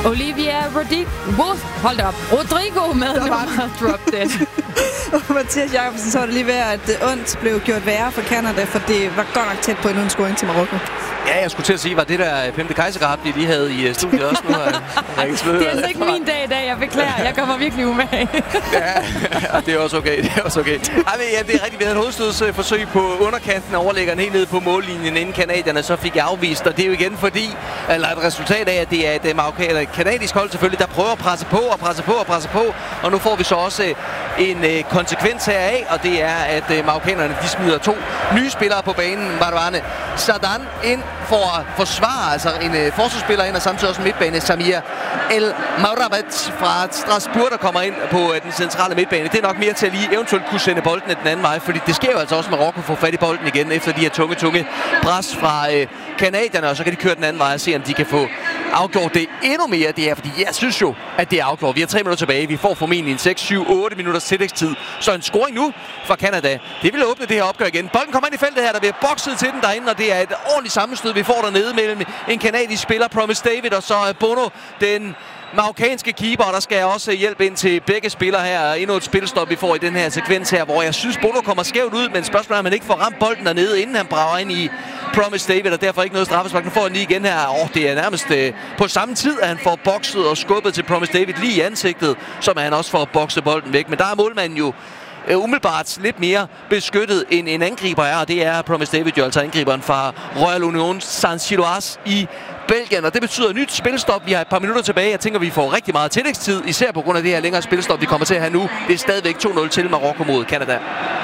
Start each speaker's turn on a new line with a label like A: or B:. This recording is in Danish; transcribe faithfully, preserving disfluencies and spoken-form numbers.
A: Olivia Rodrigo. Hold da op. Rodrigo med nummer Drop Dead.
B: Mathias Jacobsen, så var det lige ved, at det ondt blev gjort værre for Canada, for det var godt nok tæt på en undscoring til Marokko.
C: Ja, jeg skulle til at sige, var det der femte kejsergrab, de lige havde i studiet også nu? Her.
A: Det er altså ikke min dag i dag, jeg beklager. Jeg kommer virkelig umage.
C: Ja, det er også okay. Det er også okay. Ej, men, ja, det er rigtigt. Vi havde et hovedstødsforsøg på underkanten og overlæggeren helt ned på mållinjen inden kanadierne, så fik jeg afvist. Og det er jo igen fordi, eller et resultat af, at det er et marokkaner, kanadisk hold selvfølgelig, der prøver at presse på og presse på og presse på. Og nu får vi så også en øh, konsekvens heraf, og det er, at øh, marokkanerne de smider to nye spillere på banen. Barbarane Sadan ind for at forsvare, altså en øh, forsvarsspiller ind, og samtidig også en midtbane, Samir El Maurabat fra Strasbourg, der kommer ind på øh, den centrale midtbane. Det er nok mere til at lige eventuelt kunne sende bolden den anden vej, fordi det sker jo altså også, at Marokko får fat i bolden igen, efter de her tunge, tunge pres fra øh, kanadierne, og så kan de køre den anden vej og se, om de kan få afgjort det endnu mere. Det er, fordi jeg synes jo, at det er afgjort. Vi har tre minutter tilbage. Vi får formentlig en seks, syv, otte minutters tillægstid. Så en scoring nu fra Canada. Det vil åbne det her opgør igen. Bolden kommer ind i feltet her, der bliver bokset til den derinde, og det er et ordentligt sammenstød, vi får dernede mellem en kanadisk spiller, Promise David, og så Bono, den marokkanske keeper, og der skal jeg også hjælpe ind til begge spillere her. Endnu et spilstop, vi får i den her sekvens her, hvor jeg synes, Bono kommer skævt ud, men spørgsmålet er, at man ikke får ramt bolden dernede, inden han brager ind i Promise David, og derfor ikke noget straffespark. Nu får han lige igen her. Åh, det er nærmest øh, på samme tid, at han får bokset og skubbet til Promise David lige i ansigtet, som han også får bokset bolden væk. Men der er målmanden jo øh, umiddelbart lidt mere beskyttet end en angriber er, og det er Promise David jo, altså angriberen fra Royal Union Saint-Gilloise i Belgien, og det betyder et nyt spilstop. Vi har et par minutter tilbage. Jeg tænker, vi får rigtig meget tillægstid, især på grund af det her længere spilstop, vi kommer til at have nu. Det er stadigvæk to nul til Marokko mod Canada.